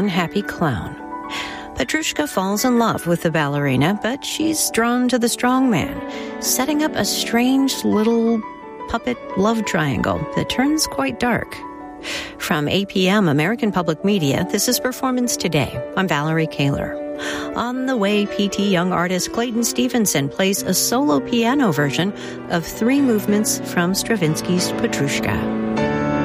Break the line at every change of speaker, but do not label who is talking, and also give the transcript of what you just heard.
unhappy clown. Petrushka falls in love with the ballerina, but she's drawn to the strong man, setting up a strange little puppet love triangle that turns quite dark. From APM American Public Media, this is Performance Today. I'm Valerie Kaler. On the way, PT young artist Clayton Stevenson plays a solo piano version of 3 movements from Stravinsky's Petrushka.